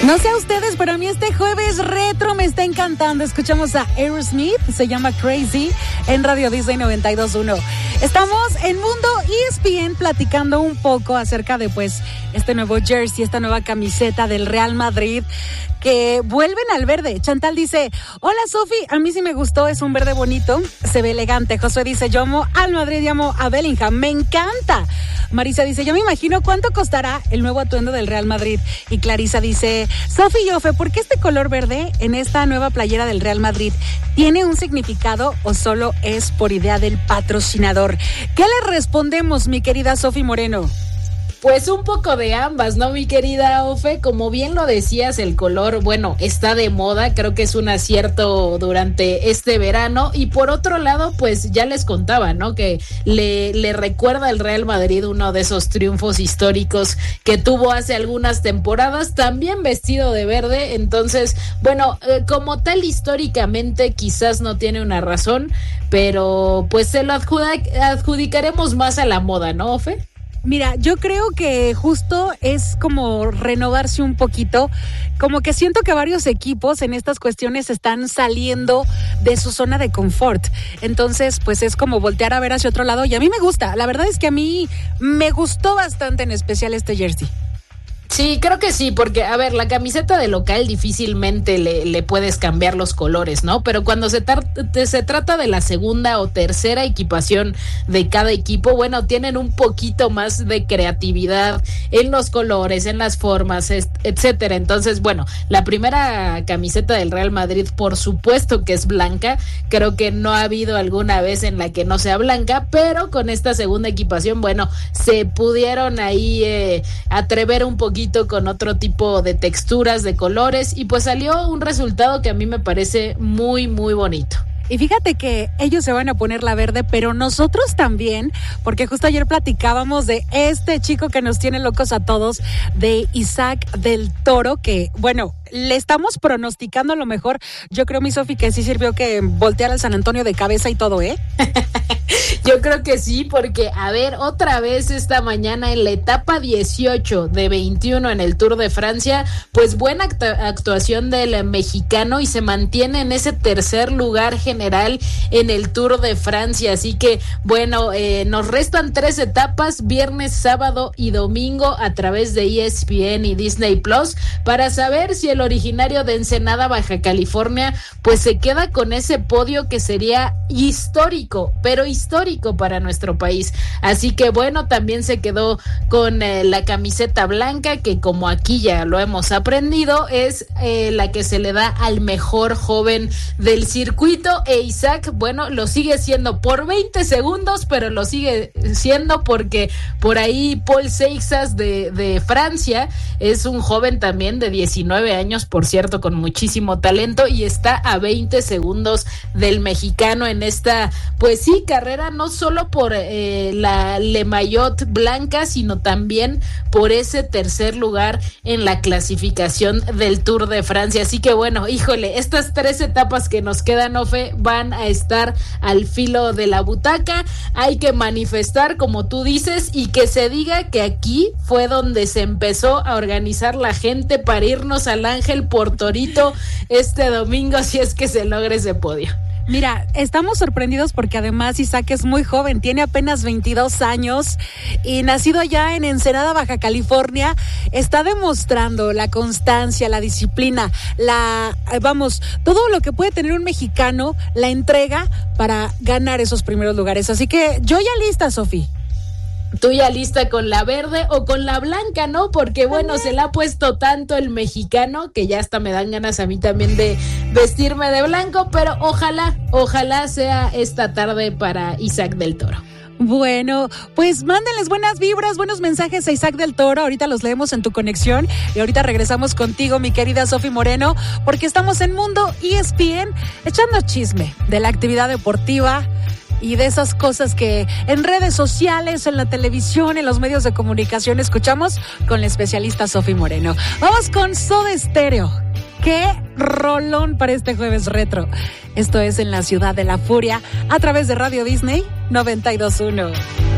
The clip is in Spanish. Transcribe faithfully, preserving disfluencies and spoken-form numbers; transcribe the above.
No sé a ustedes, pero a mí este jueves retro me está encantando. Escuchamos a Aerosmith, se llama Crazy, en Radio Disney noventa y dos punto uno. Estamos en Mundo E S P N platicando un poco acerca de pues este nuevo jersey, esta nueva camiseta del Real Madrid que vuelven al verde. Chantal dice, hola Sofi, a mí sí me gustó, es un verde bonito, se ve elegante. Josué dice, yo amo al Madrid y amo a Bellingham, me encanta. Marisa dice, yo me imagino cuánto costará el nuevo atuendo del Real Madrid. Y Clarisa dice, Sofi y Ofe, ¿por qué este color verde en esta nueva playera del Real Madrid? ¿Tiene un significado o solo es por idea del patrocinador? ¿Qué le respondemos, mi querida Sofi Moreno? Pues un poco de ambas, ¿no, mi querida Ofe? Como bien lo decías, el color, bueno, está de moda, creo que es un acierto durante este verano. Y por otro lado, pues ya les contaba, ¿no? Que le, le recuerda al Real Madrid uno de esos triunfos históricos que tuvo hace algunas temporadas, también vestido de verde. Entonces, bueno, eh, como tal históricamente quizás no tiene una razón, pero pues se lo adjudic- adjudicaremos más a la moda, ¿no, Ofe? Mira, yo creo que justo es como renovarse un poquito, como que siento que varios equipos en estas cuestiones están saliendo de su zona de confort, entonces pues es como voltear a ver hacia otro lado y a mí me gusta, la verdad es que a mí me gustó bastante en especial este jersey. Sí, creo que sí, porque, a ver, la camiseta de local difícilmente le, le puedes cambiar los colores, ¿no? Pero cuando se, tar- se trata de la segunda o tercera equipación de cada equipo, bueno, tienen un poquito más de creatividad en los colores, en las formas, etcétera. Entonces, bueno, la primera camiseta del Real Madrid, por supuesto que es blanca, creo que no ha habido alguna vez en la que no sea blanca, pero con esta segunda equipación, bueno, se pudieron ahí eh, atrever un poquito con otro tipo de texturas, de colores, y pues salió un resultado que a mí me parece muy, muy bonito. Y fíjate que ellos se van a poner la verde, pero nosotros también, porque justo ayer platicábamos de este chico que nos tiene locos a todos, de Isaac del Toro, que, bueno, le estamos pronosticando a lo mejor. Yo creo, mi Sofi, que sí sirvió que volteara al San Antonio de cabeza y todo, ¿eh? Yo creo que sí, porque, a ver, otra vez esta mañana en la etapa dieciocho de veintiuno en el Tour de Francia, pues buena actu- actuación del mexicano y se mantiene en ese tercer lugar general en el Tour de Francia. Así que, bueno, eh, nos restan tres etapas, viernes, sábado y domingo a través de E S P N y Disney Plus, para saber si el originario de Ensenada, Baja California, pues se queda con ese podio que sería histórico, pero histórico para nuestro país. Así que bueno, también se quedó con eh, la camiseta blanca, que como aquí ya lo hemos aprendido, es eh, la que se le da al mejor joven del circuito, e Isaac, bueno, lo sigue siendo por veinte segundos, pero lo sigue siendo porque por ahí Paul Seixas de, de Francia es un joven también de diecinueve años, por cierto, con muchísimo talento, y está a veinte segundos del mexicano en esta, pues sí, carrera, no solo por eh, la Le Maillot blanca, sino también por ese tercer lugar en la clasificación del Tour de Francia. Así que bueno, híjole, estas tres etapas que nos quedan, Ofe, van a estar al filo de la butaca. Hay que manifestar, como tú dices, y que se diga que aquí fue donde se empezó a organizar la gente para irnos al Ángel por Torito este domingo, si es que se logra ese podio. Mira, estamos sorprendidos porque además Isaac es muy joven, tiene apenas veintidós años y nacido allá en Ensenada, Baja California, está demostrando la constancia, la disciplina, la, vamos, todo lo que puede tener un mexicano, la entrega para ganar esos primeros lugares. Así que yo ya lista, Sofi. Tú ya lista con la verde o con la blanca, ¿no? Porque bueno, se la ha puesto tanto el mexicano que ya hasta me dan ganas a mí también de vestirme de blanco, pero ojalá, ojalá sea esta tarde para Isaac del Toro. Bueno, pues mándenles buenas vibras, buenos mensajes a Isaac del Toro. Ahorita los leemos en tu conexión y ahorita regresamos contigo, mi querida Sofi Moreno, porque estamos en Mundo E S P N echando chisme de la actividad deportiva y de esas cosas que en redes sociales, en la televisión, en los medios de comunicación escuchamos con la especialista Sofi Moreno. Vamos con Soda Stereo. ¡Qué rolón para este jueves retro! Esto es En la Ciudad de la Furia a través de Radio Disney noventa y dos punto uno.